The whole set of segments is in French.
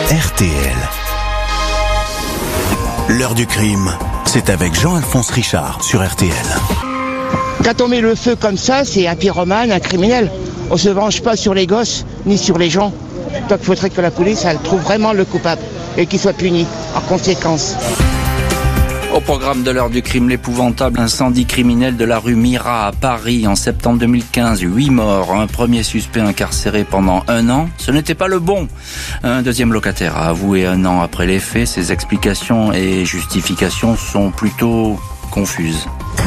RTL. L'heure du crime, c'est avec Jean-Alphonse Richard sur RTL. Quand on met le feu comme ça, c'est un pyromane, un criminel. On se venge pas sur les gosses, ni sur les gens. Donc il faudrait que la police, elle trouve vraiment le coupable et qu'il soit puni en conséquence. Au programme de l'heure du crime, l'épouvantable incendie criminel de la rue Mira à Paris en septembre 2015. 8 morts, un premier suspect incarcéré pendant 1 an. Ce n'était pas le bon. Un deuxième locataire a avoué 1 an après les faits. Ses explications et justifications sont plutôt confuses.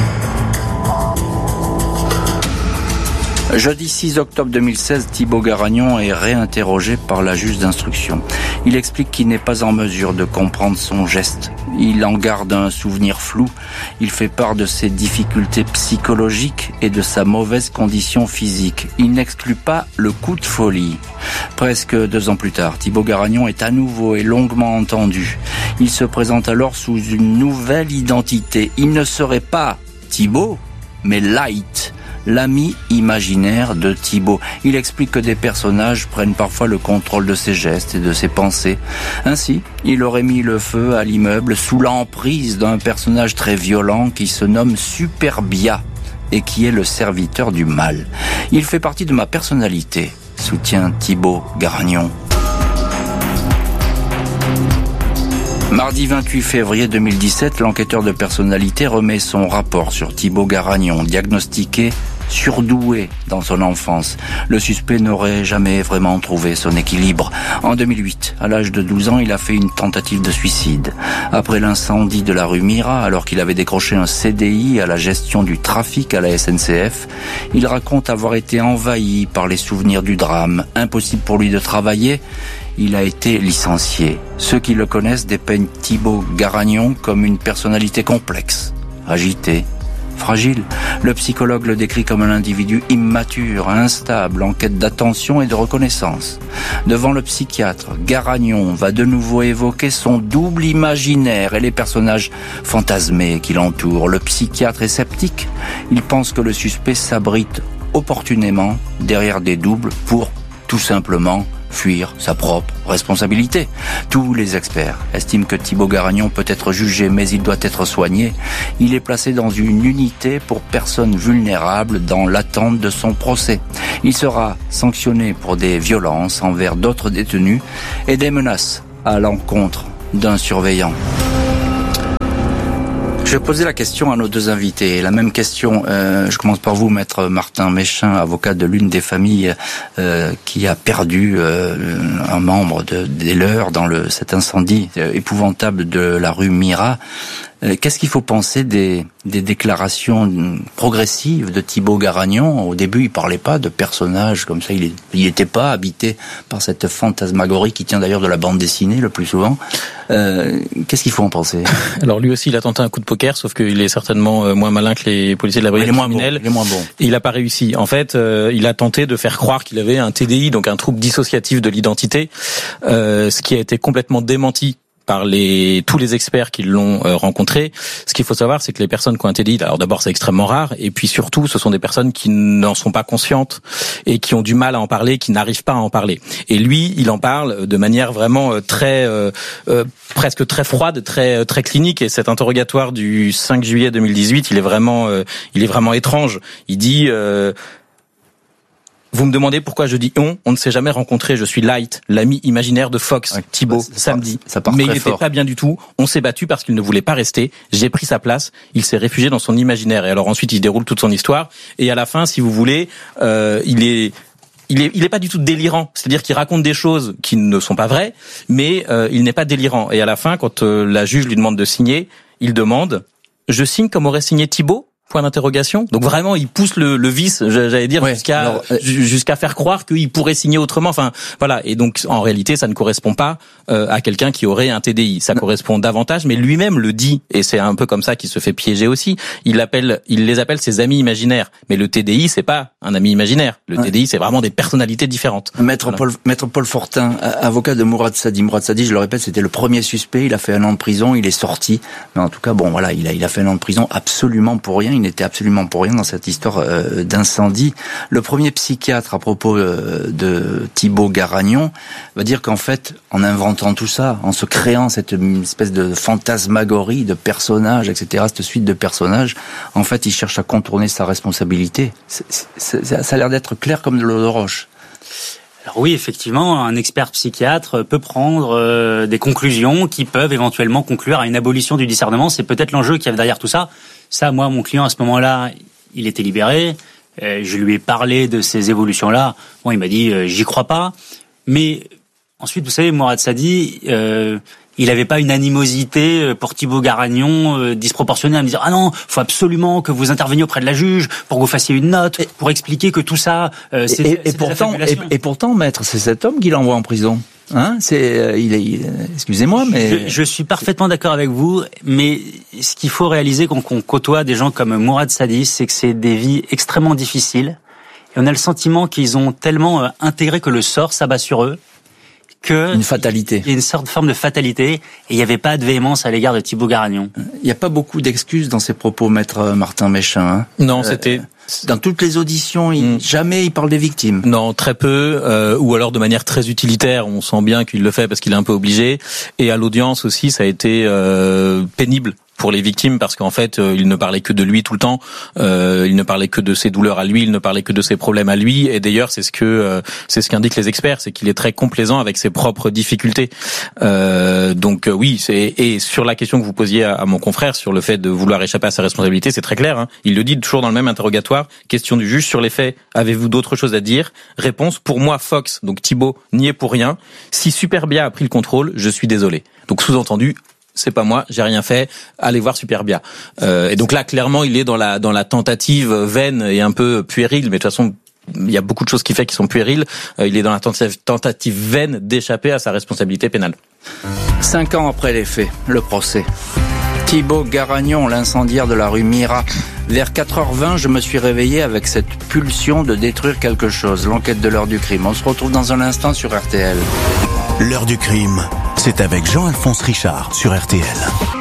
Jeudi 6 octobre 2016, Thibaut Garagnon est réinterrogé par la juge d'instruction. Il explique qu'il n'est pas en mesure de comprendre son geste. Il en garde un souvenir flou. Il fait part de ses difficultés psychologiques et de sa mauvaise condition physique. Il n'exclut pas le coup de folie. Presque 2 ans plus tard, Thibaut Garagnon est à nouveau et longuement entendu. Il se présente alors sous une nouvelle identité. Il ne serait pas Thibaut, mais Light, l'ami imaginaire de Thibaut. Il explique que des personnages prennent parfois le contrôle de ses gestes et de ses pensées. Ainsi, il aurait mis le feu à l'immeuble sous l'emprise d'un personnage très violent qui se nomme Superbia et qui est le serviteur du mal. Il fait partie de ma personnalité, soutient Thibaut Garagnon. Mardi 28 février 2017, l'enquêteur de personnalité remet son rapport sur Thibaut Garagnon, diagnostiqué surdoué dans son enfance. Le suspect n'aurait jamais vraiment trouvé son équilibre. En 2008, à l'âge de 12 ans, il a fait une tentative de suicide. Après l'incendie de la rue Mira, alors qu'il avait décroché un CDI à la gestion du trafic à la SNCF, il raconte avoir été envahi par les souvenirs du drame. Impossible pour lui de travailler. Il a été licencié. Ceux qui le connaissent dépeignent Thibaut Garagnon comme une personnalité complexe, agitée, fragile. Le psychologue le décrit comme un individu immature, instable, en quête d'attention et de reconnaissance. Devant le psychiatre, Garagnon va de nouveau évoquer son double imaginaire et les personnages fantasmés qui l'entourent. Le psychiatre est sceptique. Il pense que le suspect s'abrite opportunément derrière des doubles pour, tout simplement, fuir sa propre responsabilité. Tous les experts estiment que Thibaut Garagnon peut être jugé, mais il doit être soigné. Il est placé dans une unité pour personnes vulnérables dans l'attente de son procès. Il sera sanctionné pour des violences envers d'autres détenus et des menaces à l'encontre d'un surveillant. Je vais poser la question à nos 2 invités. La même question, je commence par vous, maître Martin Méchin, avocat de l'une des familles qui a perdu un membre des leurs dans cet incendie épouvantable de la rue Mira. Qu'est-ce qu'il faut penser des déclarations progressives de Thibaut Garagnon? Au début, il parlait pas de personnages comme ça. Il n'était pas habité par cette fantasmagorie qui tient d'ailleurs de la bande dessinée le plus souvent. Qu'est-ce qu'il faut en penser? Alors lui aussi, il a tenté un coup de poker, sauf qu'il est certainement moins malin que les policiers de la brigade criminelle. Il est moins bon. Et il n'a pas réussi. En fait, il a tenté de faire croire qu'il avait un TDI, donc un trouble dissociatif de l'identité, ce qui a été complètement démenti par tous les experts qui l'ont rencontré. Ce qu'il faut savoir, c'est que les personnes qui ont un TDI, alors d'abord c'est extrêmement rare, et puis surtout ce sont des personnes qui n'en sont pas conscientes et qui ont du mal à en parler, qui n'arrivent pas à en parler. Et lui, il en parle de manière vraiment presque très froide, très clinique. Et cet interrogatoire du 5 juillet 2018, il est vraiment étrange. Il dit vous me demandez pourquoi je dis on ne s'est jamais rencontré, je suis Light, l'ami imaginaire de Fox, ouais, Thibaut, samedi. Mais il n'était pas bien du tout, on s'est battu parce qu'il ne voulait pas rester, j'ai pris sa place, il s'est réfugié dans son imaginaire. Et alors ensuite il déroule toute son histoire, et à la fin, si vous voulez, il est pas du tout délirant, c'est-à-dire qu'il raconte des choses qui ne sont pas vraies, mais il n'est pas délirant. Et à la fin, quand la juge lui demande de signer, il demande « Je signe comme aurait signé Thibaut ?» Point d'interrogation. Donc vraiment, il pousse le vice, j'allais dire, ouais, jusqu'à faire croire qu'il pourrait signer autrement. Enfin, voilà. Et donc, en réalité, ça ne correspond pas à quelqu'un qui aurait un TDI. Ça correspond davantage, mais lui-même le dit, et c'est un peu comme ça qu'il se fait piéger aussi. Il les appelle ses amis imaginaires. Mais le TDI, c'est pas un ami imaginaire. Le TDI, c'est vraiment des personnalités différentes. Maître Paul Fortin, avocat de Mourad Sadi. Mourad Sadi, je le répète, c'était le premier suspect. Il a fait 1 an de prison. Il est sorti. Mais en tout cas, bon, voilà, il a fait 1 an de prison absolument pour rien. il n'était absolument pour rien dans cette histoire d'incendie. Le premier psychiatre à propos de Thibaut Garagnon va dire qu'en fait, en inventant tout ça, en se créant cette espèce de fantasmagorie de personnages, etc., cette suite de personnages, en fait, il cherche à contourner sa responsabilité. Ça a l'air d'être clair comme de l'eau de roche. Alors oui, effectivement, un expert psychiatre peut prendre des conclusions qui peuvent éventuellement conclure à une abolition du discernement. C'est peut-être l'enjeu qu'il y avait derrière tout ça. Ça, moi, mon client, à ce moment-là, il était libéré. Je lui ai parlé de ces évolutions-là. Bon, il m'a dit, j'y crois pas. Mais ensuite, vous savez, Mourad Sadi, il n'avait pas une animosité pour Thibaut Garagnon disproportionnée à me dire « Ah non, faut absolument que vous interveniez auprès de la juge pour que vous fassiez une note, pour expliquer que tout ça, c'est et pourtant, maître, c'est cet homme qui l'envoie en prison. Hein, excusez-moi, mais... Je suis parfaitement d'accord avec vous, mais ce qu'il faut réaliser quand on côtoie des gens comme Mourad Sadi, c'est que c'est des vies extrêmement difficiles. Et on a le sentiment qu'ils ont tellement intégré que le sort s'abat sur eux, une fatalité. Il y a une sorte de forme de fatalité, et il n'y avait pas de véhémence à l'égard de Thibaut Garagnon. Il n'y a pas beaucoup d'excuses dans ces propos, maître Martin Méchin. Hein. Non, c'était... Dans toutes les auditions, jamais il parle des victimes. Non, très peu, ou alors de manière très utilitaire. On sent bien qu'il le fait parce qu'il est un peu obligé. Et à l'audience aussi, ça a été pénible pour les victimes parce qu'en fait, il ne parlait que de lui tout le temps. Il ne parlait que de ses douleurs à lui. Il ne parlait que de ses problèmes à lui. Et d'ailleurs, c'est ce qu'indiquent les experts, c'est qu'il est très complaisant avec ses propres difficultés. Donc oui, et sur la question que vous posiez à mon confrère sur le fait de vouloir échapper à sa responsabilité, c'est très clair. Hein. Il le dit toujours dans le même interrogatoire. Question du juge sur les faits. Avez-vous d'autres choses à dire? Réponse, pour moi, Fox, donc Thibaut, n'y est pour rien. Si Superbia a pris le contrôle, je suis désolé. Donc sous-entendu, c'est pas moi, j'ai rien fait, allez voir Superbia. Et donc là, clairement, il est dans la tentative vaine et un peu puérile, mais de toute façon, il y a beaucoup de choses qui sont puériles. Il est dans la tentative vaine d'échapper à sa responsabilité pénale. 5 ans après les faits, le procès. Thibaut Garagnon, l'incendiaire de la rue Mira. Vers 4h20, je me suis réveillé avec cette pulsion de détruire quelque chose. L'enquête de l'heure du crime. On se retrouve dans un instant sur RTL. L'heure du crime, c'est avec Jean-Alphonse Richard sur RTL.